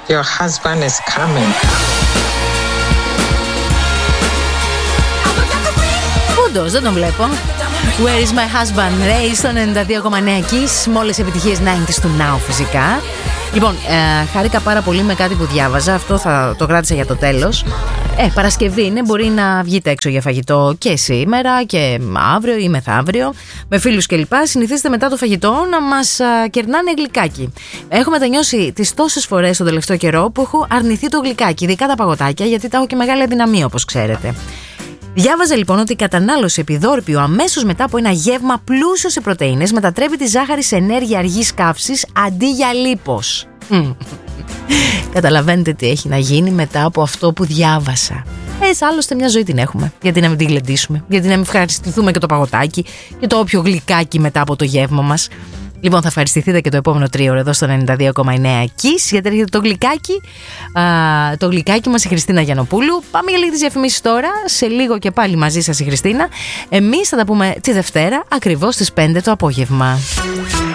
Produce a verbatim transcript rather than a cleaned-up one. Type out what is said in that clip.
Your husband is coming. Όντως, δεν τον βλέπω. Where is my husband? Ray στο ενενήντα δύο κόμμα εννέα Kiss, με όλες τις επιτυχίες ενενήντα του Now φυσικά. Λοιπόν, ε, χάρηκα πάρα πολύ με κάτι που διάβαζα. Αυτό θα το κράτησα για το τέλος. Ε, Παρασκευή είναι, μπορεί να βγείτε έξω για φαγητό και σήμερα και αύριο ή μεθαύριο με φίλους κλπ. Συνηθίστε μετά το φαγητό να μας α, κερνάνε γλυκάκι. Έχω μετανιώσει τις τόσες φορές τον τελευταίο καιρό που έχω αρνηθεί το γλυκάκι, ειδικά τα παγωτάκια, γιατί τα έχω και μεγάλη αδυναμία, όπως ξέρετε. Διάβαζα λοιπόν ότι η κατανάλωση επιδόρπιου αμέσως μετά από ένα γεύμα πλούσιο σε πρωτεΐνες μετατρέπει τη ζάχαρη σε ενέργεια αργής καύσης αντί για λίπος. Καταλαβαίνετε τι έχει να γίνει μετά από αυτό που διάβασα. Ε, άλλωστε μια ζωή την έχουμε. Γιατί να μην την γλεντήσουμε, γιατί να μην ευχαριστηθούμε και το παγωτάκι και το όποιο γλυκάκι μετά από το γεύμα μας. Λοιπόν, θα ευχαριστηθείτε και το επόμενο τρίωρο εδώ στο ενενήντα δύο κόμμα εννέα Kiss, γιατί έρχεται το γλυκάκι. Α, το γλυκάκι μας η Χριστίνα Γιαννοπούλου. Πάμε για λίγες διαφημίσεις τώρα. Σε λίγο και πάλι μαζί σας η Χριστίνα. Εμείς θα τα πούμε τη Δευτέρα ακριβώς στις πέντε το απόγευμα.